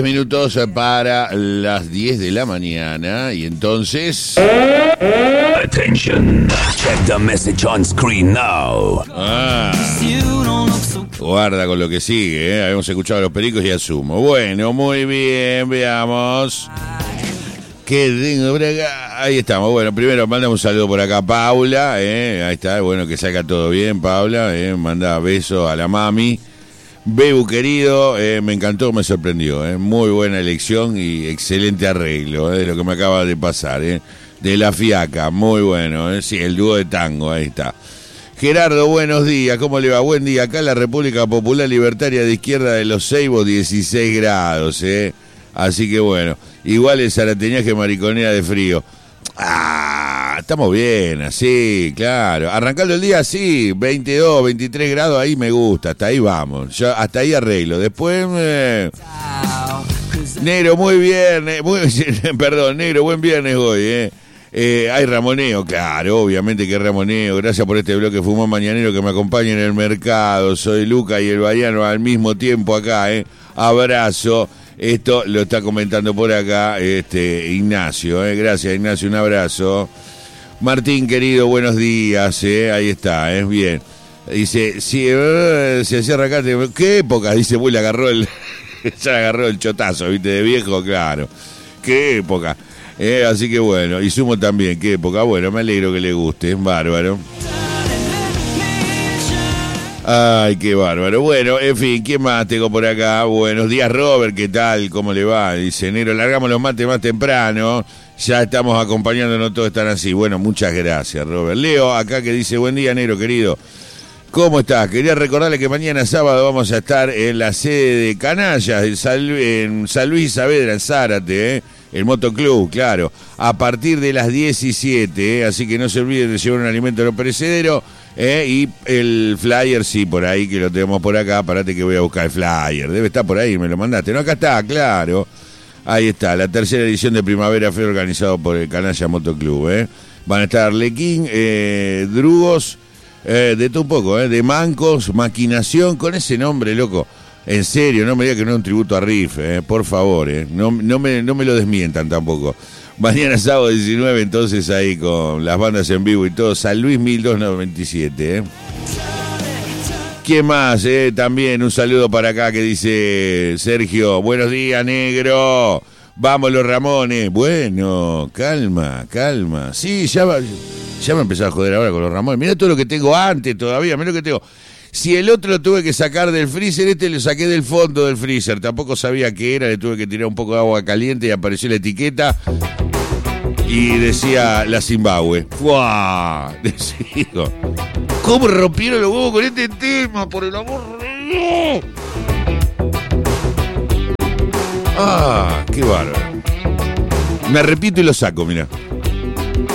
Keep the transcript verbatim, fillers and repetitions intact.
Minutos para las diez de la mañana y entonces... Attention, check the message on screen now. Ah, guarda con lo que sigue, ¿eh? Habíamos escuchado a los pericos y asumo. Bueno, muy bien, veamos. ¿Qué tengo por acá? Ahí estamos. Bueno, primero mandamos un saludo por acá a Paula, ¿eh? Ahí está, bueno, que salga todo bien, Paula, ¿eh? Manda besos a la mami. Bebu querido, eh, me encantó, me sorprendió, eh. Muy buena elección y excelente arreglo, eh, de lo que me acaba de pasar, eh. De la Fiaca, muy bueno, eh. Sí, el dúo de tango, ahí está. Gerardo, buenos días, ¿cómo le va? Buen día, acá en la República Popular Libertaria de Izquierda de los Ceibos, dieciséis grados, eh. Así que bueno, igual el zarateñaje mariconea de frío. Ah, estamos bien, así, claro. Arrancando el día así, veintidós, veintitrés grados, ahí me gusta, hasta ahí vamos. Yo hasta ahí arreglo. Después, eh... negro, muy bien, eh, muy... perdón, negro, buen viernes hoy, eh. Eh, hay ramoneo, claro, obviamente que hay ramoneo. Gracias por este bloque Fumón Mañanero que me acompaña en el mercado. Soy Luca y el Baiano al mismo tiempo acá, eh. Abrazo. Esto lo está comentando por acá este Ignacio, ¿eh? Gracias Ignacio, un abrazo. Martín querido, buenos días, ¿eh? Ahí está, es ¿eh? Bien. Dice, si uh, se cierra acá, ¿qué época? Dice, uy, le agarró el, ya le agarró el chotazo, ¿viste? De viejo, claro. ¿Qué época? ¿Eh? Así que bueno, y Sumo también, ¿qué época? Bueno, me alegro que le guste, es bárbaro. Ay, qué bárbaro. Bueno, en fin, ¿qué más tengo por acá? Buenos días, Robert, ¿qué tal? ¿Cómo le va? Dice, Nero, largamos los mates más temprano. Ya estamos acompañándonos, todos están así. Bueno, muchas gracias, Robert. Leo, acá que dice, buen día, Nero, querido. ¿Cómo estás? Quería recordarle que mañana sábado vamos a estar en la sede de Canallas, en San, en San Luis Saavedra, en Zárate, ¿eh? El Motoclub, claro, a partir de las diecisiete, ¿eh? Así que no se olviden de llevar un alimento no perecedero, ¿eh? Y el flyer, sí, por ahí, que lo tenemos por acá, parate que voy a buscar el flyer, debe estar por ahí, me lo mandaste, no, acá está, claro, ahí está, la tercera edición de Primavera fue organizado por el Canalla Motoclub, ¿eh? Van a estar Arlequín, eh, Drugos, eh, de todo un poco, ¿eh? De Mancos, Maquinación, con ese nombre, loco. En serio, no me diga que no es un tributo a Riff, eh, por favor, eh. no, no, me, no me lo desmientan tampoco. Mañana sábado diecinueve, entonces ahí con las bandas en vivo y todo, San Luis mil doscientos noventa y siete. Eh. ¿Quién más? Eh? También un saludo para acá que dice Sergio, buenos días, negro, vamos los Ramones. Bueno, calma, calma. Sí, ya, va, ya me empezó a joder ahora con los Ramones. Mirá todo lo que tengo antes todavía, mirá lo que tengo. Si el otro lo tuve que sacar del freezer, este lo saqué del fondo del freezer. Tampoco sabía qué era, le tuve que tirar un poco de agua caliente y apareció la etiqueta. Y decía la Zimbabue. ¡Fua! Decido. ¿Cómo rompieron los huevos con este tema? Por el amor de Dios. Ah, qué bárbaro. Me arrepiento y lo saco, mirá.